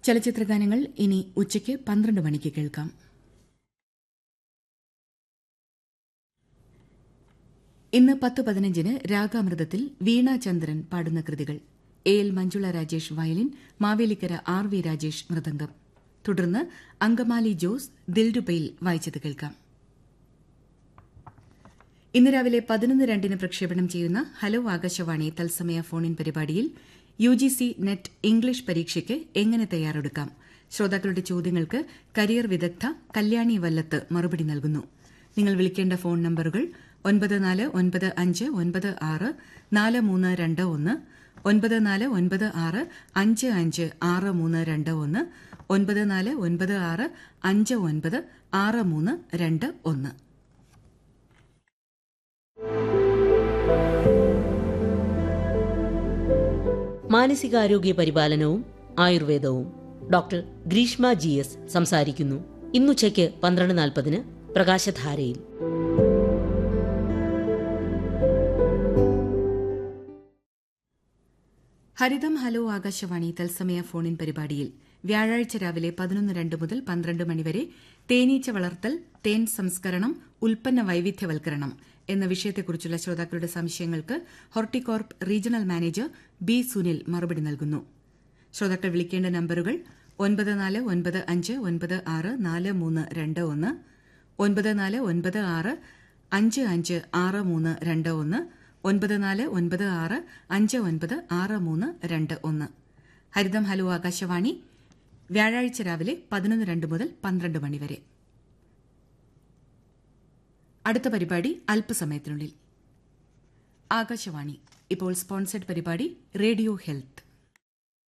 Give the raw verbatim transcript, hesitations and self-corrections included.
ചലച്ചിത്രഗാനങ്ങൾ ഇനി ഉച്ചയ്ക്ക് പന്ത്രണ്ട് മണിക്ക് കേൾക്കാം. ഇന്ന് പത്ത് പതിനഞ്ചിന് രാഗാമൃതത്തിൽ വീണ ചന്ദ്രൻ പാടുന്ന കൃതികൾ. A L Manjula Rajesh violin, Mavelikkara R V Rajesh mridangam. തുടർന്ന് അങ്കമാലി ജോസ് ദിൽരുബയിൽ വായിച്ചത് കേൾക്കാം. ഇന്ന് രാവിലെ പതിനൊന്ന് രണ്ടിന് പ്രക്ഷേപണം ചെയ്യുന്ന ഹലോ ആകാശവാണി തത്സമയ ഫോണിൻ പരിപാടിയിൽ യുജിസി നെറ്റ് ഇംഗ്ലീഷ് പരീക്ഷയ്ക്ക് എങ്ങനെ തയ്യാറെടുക്കാം, ശ്രോതാക്കളുടെ ചോദ്യങ്ങൾക്ക് കരിയർ വിദഗ്ധ കല്യാണി വല്ലത്ത് മറുപടി നൽകുന്നു. നിങ്ങൾ വിളിക്കേണ്ട ഫോൺ നമ്പറുകൾ ഒൻപത് നാല് ഒൻപത് അഞ്ച് ഒൻപത് ആറ് നാല് മൂന്ന് രണ്ട് ഒന്ന്, ഒൻപത് നാല് ഒൻപത് ആറ് അഞ്ച് അഞ്ച് ആറ് മൂന്ന് രണ്ട് ഒന്ന്, ഒൻപത് നാല് ഒൻപത് ആറ് അഞ്ച് ഒൻപത് ആറ് മൂന്ന് രണ്ട് ഒന്ന്. മാനസികാരോഗ്യ പരിപാലനവും ആയുർവേദവും ഡോക്ടർ ഗ്രീഷ്മ ജി എസ് സംസാരിക്കുന്നു. ഇന്നുച്ചയ്ക്ക് പന്ത്രണ്ട് നാൽപ്പതിന് പ്രകാശധാരയിൽ. ഹരിതം ഹലോ ആകാശവാണി തത്സമയ ഫോണിൻ പരിപാടിയിൽ വ്യാഴാഴ്ച രാവിലെ പതിനൊന്ന് രണ്ട് മുതൽ പന്ത്രണ്ട് മണിവരെ തേനീച്ച വളർത്തൽ, തേൻ സംസ്കരണം, ഉൽപ്പന്ന വൈവിധ്യവൽക്കരണം എന്ന വിഷയത്തെക്കുറിച്ചുള്ള ശ്രോതാക്കളുടെ സംശയങ്ങൾക്ക് Horticorp regional manager B Sunil മറുപടി നൽകുന്നു. ശ്രോതാക്കൾ വിളിക്കേണ്ട നമ്പറുകൾ ഒൻപത് നാല് ഒൻപത് അഞ്ച് ഒൻപത് ആറ് നാല് മൂന്ന് രണ്ട് ഒന്ന്, ഒൻപത് നാല് ഒൻപത് ആറ് അഞ്ച് അഞ്ച് ആറ് മൂന്ന് രണ്ട് ഒന്ന്, ഒൻപത് നാല് ഒൻപത് ആറ് അഞ്ച് ഒൻപത് ആറ് മൂന്ന് രണ്ട് ഒന്ന്. ഹരിതം ഹലോ ആകാശവാണി വ്യാഴാഴ്ച രാവിലെ പതിനൊന്ന് രണ്ട് മുതൽ പന്ത്രണ്ട് മണിവരെ. അടുത്ത പരിപാടി അല്പസമയത്തിനുള്ളിൽ. ആകാശവാണി ഇപ്പോൾ സ്പോൺസേഡ് പരിപാടി റേഡിയോ ഹെൽത്ത്.